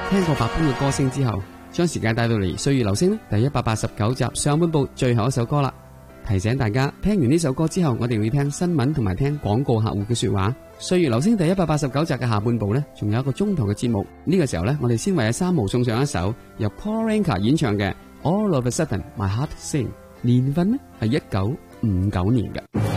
聽過百般嘅歌聲之後，將時間帶到嚟歲月留聲第189集上半部最後一首歌啦。提醒大家，聽完呢首歌之後，我哋會聽新聞同埋聽廣告客戶嘅說話。歲月留聲第189集嘅下半部呢，仲有一個鐘頭嘅節目。呢個時候呢，我哋先為阿三毛送上一首由 Paul Anka 演唱嘅 All of a Sudden My Heart Sing， 年份呢係1959年嘅。